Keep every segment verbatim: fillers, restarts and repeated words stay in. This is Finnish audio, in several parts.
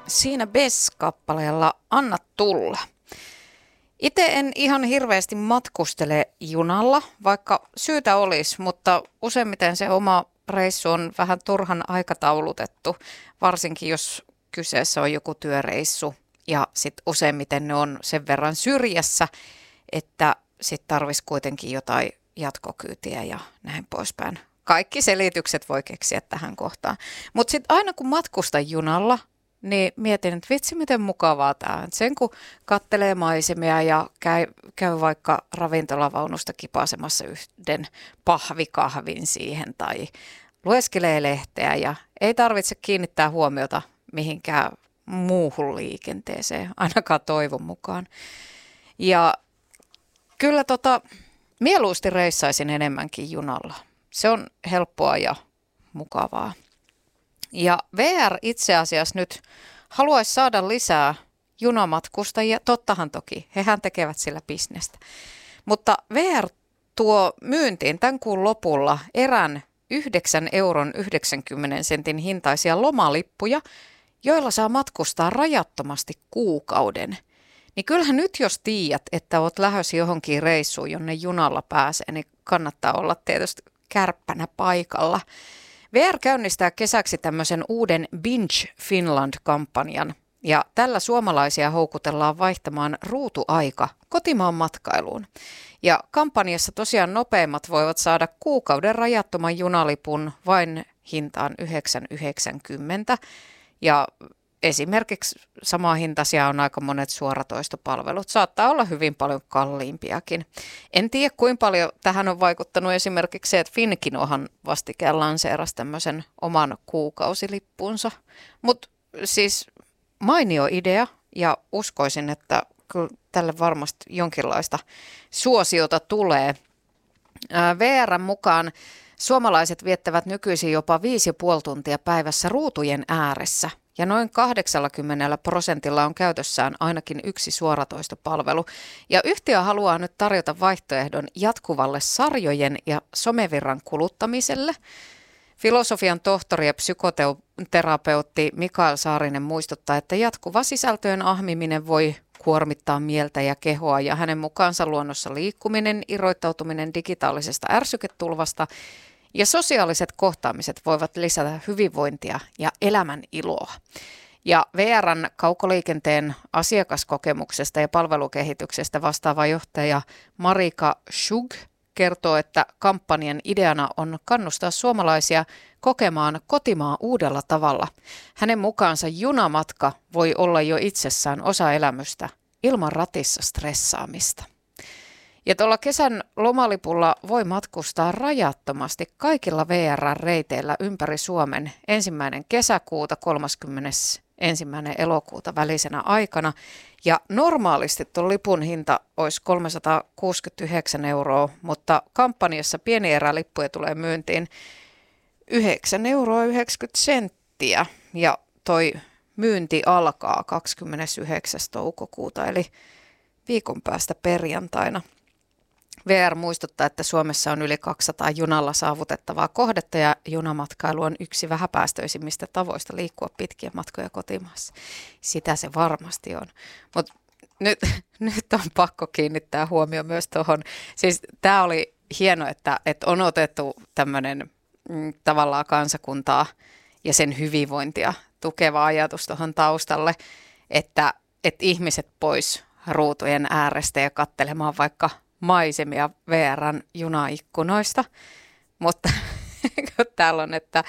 siinä Bes-kappaleella Anna tulla. Itse en ihan hirveästi matkustele junalla, vaikka syytä olisi, mutta useimmiten se oma reissu on vähän turhan aikataulutettu, varsinkin jos kyseessä on joku työreissu ja sitten useimmiten ne on sen verran syrjässä, että sitten tarvitsisi kuitenkin jotain jatkokyytiä ja näin poispäin. Kaikki selitykset voi keksiä tähän kohtaan. Mutta sitten aina kun matkustan junalla, niin mietin, että vitsi miten mukavaa tämä on. Sen kun kattelee maisemia ja käy, käy vaikka ravintolavaunusta kipaasemassa yhden pahvikahvin siihen tai lueskelee lehteä ja ei tarvitse kiinnittää huomiota mihinkään muuhun liikenteeseen, ainakaan toivon mukaan. Ja kyllä tota, mieluusti reissaisin enemmänkin junalla. Se on helppoa ja mukavaa. Ja V R itse asiassa nyt haluaisi saada lisää junamatkustajia. Tottahan toki, hehän tekevät sillä bisnestä. Mutta V R tuo myyntiin tämän kuun lopulla erän yhdeksän euron yhdeksänkymmentä sentin hintaisia lomalippuja, joilla saa matkustaa rajattomasti kuukauden. Niin kyllähän nyt jos tiedät, että olet lähdössä johonkin reissuun, jonne junalla pääsee, niin kannattaa olla tietysti kärppänä paikalla. V R käynnistää kesäksi tämmöisen uuden Binge Finland-kampanjan ja tällä suomalaisia houkutellaan vaihtamaan ruutuaika kotimaan matkailuun. Ja kampanjassa tosiaan nopeimmat voivat saada kuukauden rajattoman junalipun vain hintaan yhdeksän yhdeksänkymmentä ja esimerkiksi samaa hintaisia on aika monet suoratoistopalvelut. Saattaa olla hyvin paljon kalliimpiakin. En tiedä, kuinka paljon tähän on vaikuttanut esimerkiksi se, että Finkinohan vastikään lanseerasi tämmöisen oman kuukausilippunsa. Mutta siis mainio idea ja uskoisin, että kyllä tälle varmasti jonkinlaista suosiota tulee. V R:n mukaan suomalaiset viettävät nykyisin jopa viisi ja puoli tuntia päivässä ruutujen ääressä. Ja noin kahdeksankymmentä prosentilla on käytössään ainakin yksi suoratoistopalvelu. Ja yhtiö haluaa nyt tarjota vaihtoehdon jatkuvalle sarjojen ja somevirran kuluttamiselle. Filosofian tohtori ja psykoterapeutti Mikael Saarinen muistuttaa, että jatkuva sisältöjen ahmiminen voi kuormittaa mieltä ja kehoa. Ja hänen mukaansa luonnossa liikkuminen, irroittautuminen digitaalisesta ärsyketulvasta ja sosiaaliset kohtaamiset voivat lisätä hyvinvointia ja elämän iloa. Ja V R:n kaukoliikenteen asiakaskokemuksesta ja palvelukehityksestä vastaava johtaja Marika Schug kertoo, että kampanjan ideana on kannustaa suomalaisia kokemaan kotimaa uudella tavalla. Hänen mukaansa junamatka voi olla jo itsessään osa elämystä ilman ratissa stressaamista. Ja tuolla kesän lomalipulla voi matkustaa rajattomasti kaikilla V R-reiteillä ympäri Suomen ensimmäinen kesäkuuta kolmaskymmenesensimmäinen elokuuta välisenä aikana. Ja normaalisti tuon lipun hinta olisi kolmesataakuusikymmentäyhdeksän euroa, mutta kampanjassa pieni erä lippuja tulee myyntiin yhdeksän euroa yhdeksänkymmentä senttiä. Ja toi myynti alkaa kahdeskymmenesyhdeksäs toukokuuta eli viikon päästä perjantaina. V R muistuttaa, että Suomessa on yli kaksisataa junalla saavutettavaa kohdetta ja junamatkailu on yksi vähäpäästöisimmistä tavoista liikkua pitkiä matkoja kotimaassa. Sitä se varmasti on. Mutta nyt, nyt on pakko kiinnittää huomio myös tuohon. Siis tämä oli hieno, että, että on otettu tämmöinen mm, tavallaan kansakuntaa ja sen hyvinvointia tukeva ajatus tuohon taustalle, että, että ihmiset pois ruutujen äärestä ja katselemaan vaikka maisemia V R:n junaikkunoista, mutta täällä on, että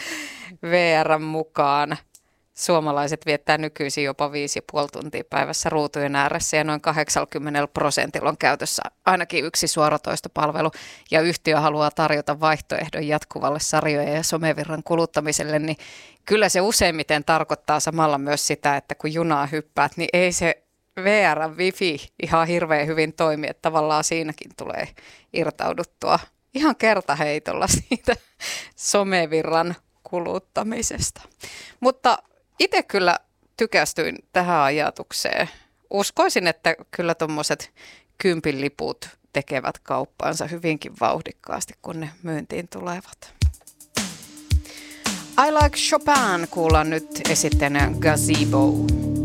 V R:n mukaan suomalaiset viettää nykyisin jopa viisi ja puoli tuntia päivässä ruutujen ääressä ja noin kahdeksankymmentä prosentilla on käytössä ainakin yksi suoratoistopalvelu ja yhtiö haluaa tarjota vaihtoehdon jatkuvalle sarjojen ja somevirran kuluttamiselle, niin kyllä se useimmiten tarkoittaa samalla myös sitä, että kun junaa hyppäät, niin ei se V R:n wifi ihan hirveän hyvin toimi, että tavallaan siinäkin tulee irtauduttua ihan kertaheitolla siitä somevirran kuluttamisesta. Mutta itse kyllä tykästyin tähän ajatukseen. Uskoisin, että kyllä tuommoiset kympin liput tekevät kauppaansa hyvinkin vauhdikkaasti, kun ne myyntiin tulevat. I Like Chopin kuullaan nyt esittänä Gazebo.